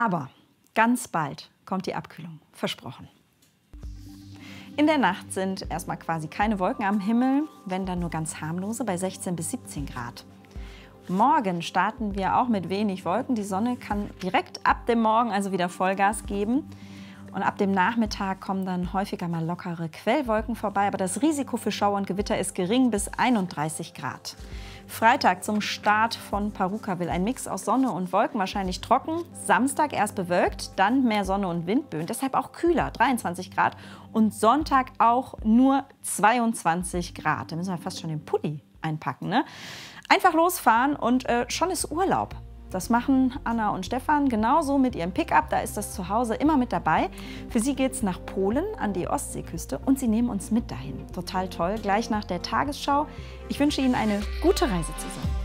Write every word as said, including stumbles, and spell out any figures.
Aber ganz bald kommt die Abkühlung, versprochen. In der Nacht sind erstmal quasi keine Wolken am Himmel, wenn dann nur ganz harmlose bei sechzehn bis siebzehn Grad. Morgen starten wir auch mit wenig Wolken. Die Sonne kann direkt ab dem Morgen also wieder Vollgas geben. Und ab dem Nachmittag kommen dann häufiger mal lockere Quellwolken vorbei. Aber das Risiko für Schauer und Gewitter ist gering bis einunddreißig Grad. Freitag zum Start von Paruka will ein Mix aus Sonne und Wolken, wahrscheinlich trocken. Samstag erst bewölkt, dann mehr Sonne und Windböen, deshalb auch kühler, dreiundzwanzig Grad. Und Sonntag auch nur zweiundzwanzig Grad. Da müssen wir fast schon den Pulli einpacken, ne? Einfach losfahren und äh, schon ist Urlaub. Das machen Anna und Stefan genauso mit ihrem Pickup. Da ist das Zuhause immer mit dabei. Für sie geht es nach Polen an die Ostseeküste und sie nehmen uns mit dahin. Total toll, gleich nach der Tagesschau. Ich wünsche Ihnen eine gute Reise zusammen.